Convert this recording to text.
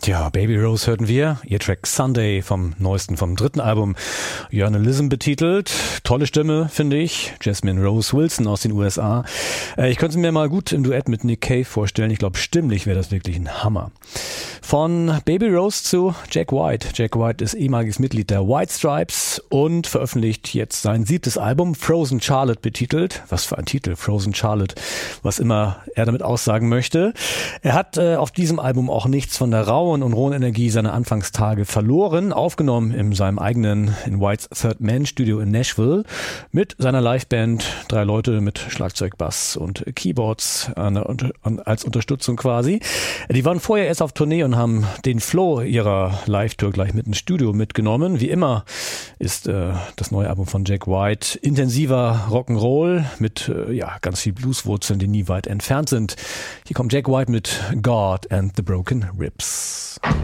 Ja, Baby Rose hörten wir, ihr Track Sunday vom dritten Album Journalism betitelt. Tolle Stimme, finde ich. Jasmine Rose Wilson aus den USA. Ich könnte sie mir mal gut im Duett mit Nick Cave vorstellen. Ich glaube, stimmlich wäre das wirklich ein Hammer. Von Baby Rose zu Jack White. Jack White ist ehemaliges Mitglied der White Stripes und veröffentlicht jetzt sein 7. Album, Frozen Charlotte betitelt. Was für ein Titel, Frozen Charlotte, was immer er damit aussagen möchte. Er hat auf diesem Album auch nichts von der rauen und rohen Energie seiner Anfangstage verloren, aufgenommen in seinem eigenen in Whites Third Man Studio in Nashville mit seiner Liveband, 3 Leute mit Schlagzeug, Bass und Keyboards als Unterstützung quasi. Die waren vorher erst auf Tournee und haben den Flow ihrer Live-Tour gleich mit ins Studio mitgenommen. Wie immer ist das neue Album von Jack White intensiver Rock'n'Roll mit ganz viel Blueswurzeln, die nie weit entfernt sind. Hier kommt Jack White mit God and the Broken Ribs.